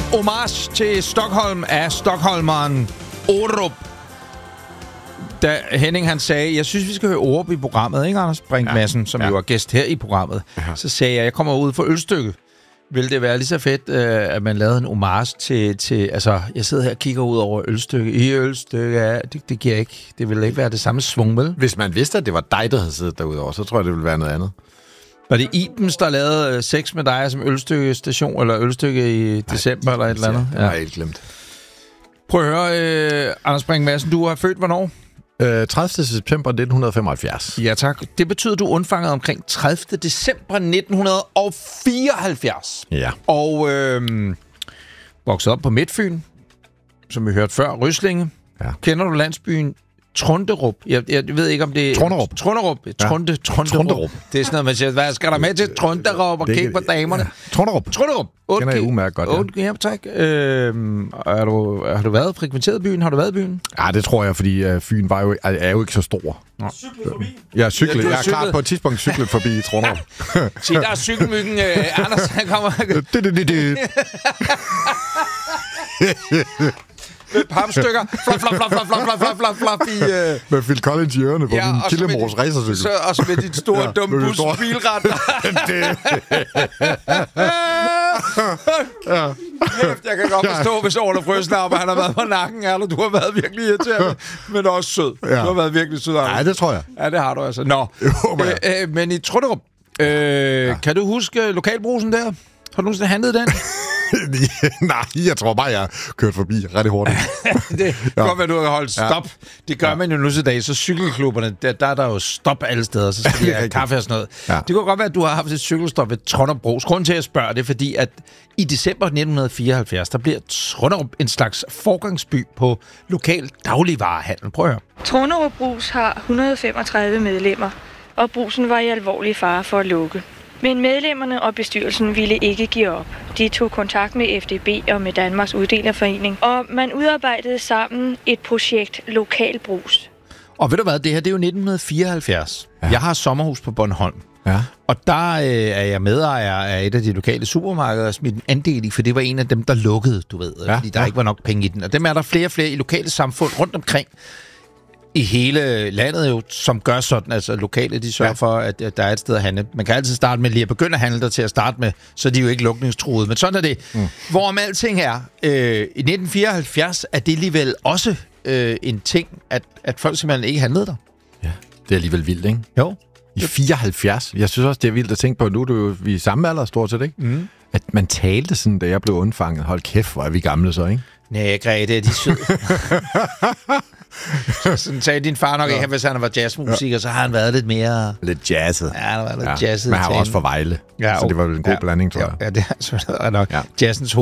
Homage til Stockholm af stockholmeren Orup. Da Henning han sagde, jeg synes, vi skal høre Orup i programmet, ikke Anders Brink Madsen, som jo er gæst her i programmet. Så sagde jeg kommer ud for Ølstykke. Vil det være lige så fedt, at man lavede en homage til... Altså, jeg sidder her og kigger ud over Ølstykke. I Ølstykke, ja, det giver ikke... Det ville ikke være det samme svung, vel? Hvis man vidste, at det var dig, der havde siddet derude over, så tror jeg, det ville være noget andet. Var det Ibens, der lavede sex med dig som Ølstykke station, eller Ølstykke i december, eller et eller andet? Det har jeg helt glemt. Prøv at høre, Anders Brink Madsen, du har født hvornår? 30. september 1975. Ja, tak. Det betyder, at du er undfanget omkring 30. december 1974. Ja. Og vokset op på Midtfyn, som vi hørte før, Ryslinge. Ja. Kender du landsbyen Trunderup? Jeg ved ikke, om det er... Trunderup. Ja. Trunderup. Det er sådan noget, man siger, hvad skal der med til Trunderup og kigge på damerne? Ja. Trunderup. Kender jeg udmærket godt, ja. Tak. Har du været frekventeret byen? Har du været i byen? Ja, det tror jeg, fordi Fyn er jo ikke så stor. Cyklet forbi? Jeg er klart på et tidspunkt cyklet forbi Trunderup. Se, der er cykelmyggen. Anders, han kommer... med papstykker. Flop i... Med Phil Collins i ørerne på en Killemors racercykel. Og så med dit store, dumme busbilret. Jeg kan godt forstå, hvis Ole Frøsnaup, han har været på nakken, eller du har været virkelig irriterende, men også sød. Du har været virkelig sød. Nej, det tror jeg. Ja, det har du altså. Nå, men i Trunderup, kan du huske lokalbrusen der? Har du nogensinde handlet den? Nej, jeg tror bare, jeg kørt forbi rigtig hurtigt. Det kan godt være, du har holdt stop. Ja. Det gør man jo nu til dag, så cykelklubberne, der er der jo stop alle steder, så skal de have kaffe og sådan noget. Ja. Det kunne godt være, at du har haft et cykelstop ved Trunderup. Grunden til, at jeg spørger det, fordi at i december 1974, der bliver Trunderup en slags forgangsby på lokal dagligvarehandel. Prøv at høre. Trunderup Brus har 135 medlemmer, og brusen var i alvorlig fare for at lukke. Men medlemmerne og bestyrelsen ville ikke give op. De tog kontakt med FDB og med Danmarks Uddelerforening, og man udarbejdede sammen et projekt Lokalbrus. Og ved du hvad, det her det er jo 1974. Ja. Jeg har sommerhus på Bornholm. Ja. Og der er jeg medejer af et af de lokale supermarkeder, smidt en andel i, for det var en af dem, der lukkede, du ved, fordi der ikke var nok penge i den. Og dem er der flere og flere i lokale samfund rundt omkring i hele landet jo, som gør sådan, altså lokale, de sørger for, at der er et sted at handle. Man kan altid starte med lige at begynde at handle der til at starte med, så de er jo ikke lukningstruede. Men sådan er det. Hvorom alting er, i 1974 er det alligevel også en ting, at folk simpelthen ikke handlede der. Ja, det er alligevel vildt, ikke? Jo. I 74. Jeg synes også, det er vildt at tænke på, nu er jo vi er samme alder stort set, ikke? Mm. At man talte sådan, da jeg blev undfanget. Hold kæft, hvor er vi gamle så, ikke? Nej, Grete, de er søde. Sådan sagde din far nok ikke, hvis han var jazzmusiker, så har han været lidt mere... Lidt jazzet. Ja, han har været lidt jazzet. Men han var også fra Vejle, så det var vel en god blanding, tror jeg. Ja, det er nok. Jazzens